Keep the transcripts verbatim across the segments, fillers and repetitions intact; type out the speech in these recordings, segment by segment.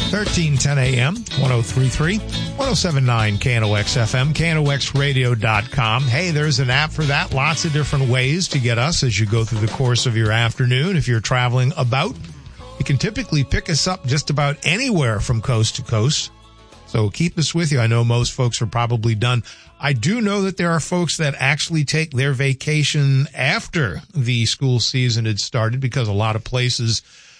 thirteen ten a.m., one oh three point three, one oh seven point nine K N O X F M, K N O X radio dot com. Hey, there's an app for that. Lots of different ways to get us as you go through the course of your afternoon. If you're traveling about, you can typically pick us up just about anywhere from coast to coast. So keep us with you. I know most folks are probably done. I do know that there are folks that actually take their vacation after the school season had started because a lot of places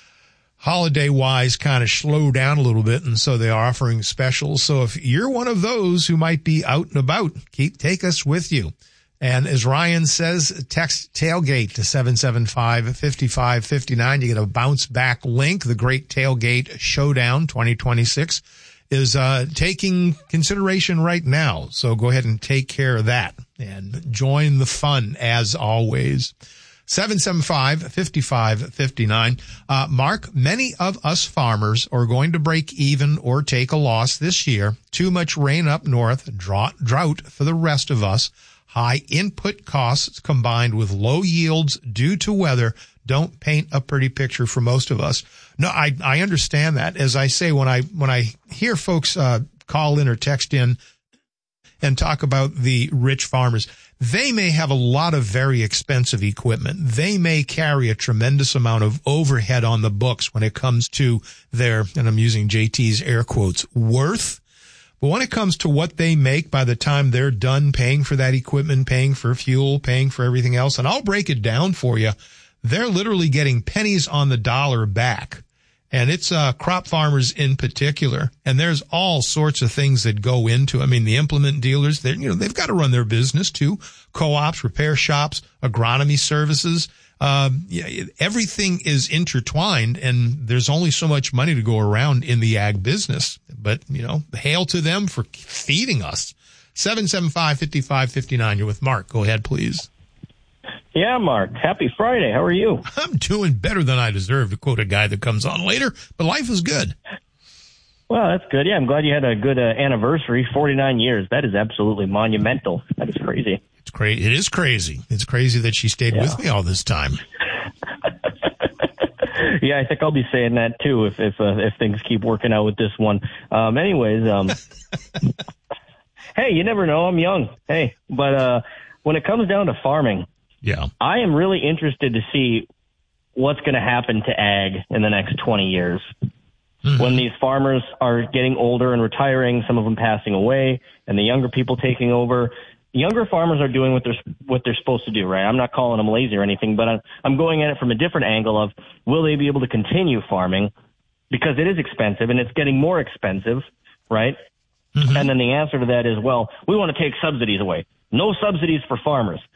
holiday-wise kind of slow down a little bit, and so they're offering specials. So if you're one of those who might be out and about, keep take us with you. And as Ryan says, text tailgate to seven seven five, five five five nine. You get a bounce-back link. The Great Tailgate Showdown twenty twenty-six is uh taking consideration right now. So go ahead and take care of that and join the fun as always. seven seven five, five five five nine. Uh, Mark, many of us farmers are going to break even or take a loss this year. Too much rain up north, drought, drought for the rest of us. High input costs combined with low yields due to weather don't paint a pretty picture for most of us. No, I, I understand that. As I say, when I, when I hear folks, uh, call in or text in and talk about the rich farmers, they may have a lot of very expensive equipment. They may carry a tremendous amount of overhead on the books when it comes to their, and I'm using J T's air quotes, worth. But when it comes to what they make by the time they're done paying for that equipment, paying for fuel, paying for everything else, and I'll break it down for you, they're literally getting pennies on the dollar back. And it's uh crop farmers in particular. And there's all sorts of things that go into, I mean, the implement dealers, they you know, they've got to run their business too. Co-ops, repair shops, agronomy services. Um, yeah, everything is intertwined, and there's only so much money to go around in the ag business. But, you know, hail to them for feeding us. seven seven five, five five five nine. You're with Mark. Go ahead, please. Yeah, Mark. Happy Friday. How are you? I'm doing better than I deserve, to quote a guy that comes on later, but life is good. Well, that's good. Yeah, I'm glad you had a good uh, anniversary, forty-nine years. That is absolutely monumental. That is crazy. It's crazy. It is crazy. It's crazy that she stayed yeah. with me all this time. Yeah, I think I'll be saying that too if if uh, if things keep working out with this one. Um, anyways, um, hey, you never know. I'm young. Hey, but uh, when it comes down to farming, yeah, I am really interested to see what's going to happen to ag in the next twenty years. Mm-hmm. When these farmers are getting older and retiring, some of them passing away, and the younger people taking over. Younger farmers are doing what they're what they're supposed to do, right? I'm not calling them lazy or anything, but I'm, I'm going at it from a different angle of, will they be able to continue farming? Because it is expensive, and it's getting more expensive, right? Mm-hmm. And then the answer to that is, well, we want to take subsidies away. No subsidies for farmers.